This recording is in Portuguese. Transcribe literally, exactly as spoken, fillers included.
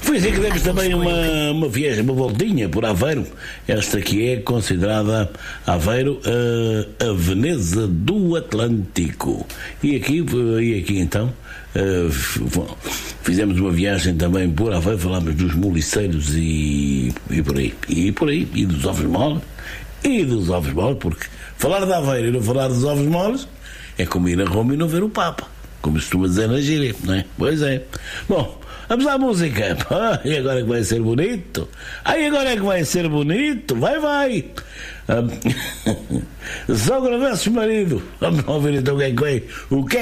Fizemos também uma, uma viagem, uma voltinha por Aveiro, esta que é considerada Aveiro a, a Veneza do Atlântico. E aqui, e aqui então uh, fizemos uma viagem também por Aveiro, falámos dos moliceiros e, e por aí, e por aí, e dos ovos moles, e dos ovos moles, porque falar de Aveiro e não falar dos ovos moles é como ir a Roma e não ver o Papa, como se costuma dizer na gíria, não é? Pois é. Bom, vamos à música. Ah, e agora é que vai ser bonito. Ai, agora é que vai ser bonito. Vai, vai. Ah, só agradece o marido. Vamos ouvir então o que é que vai. O que é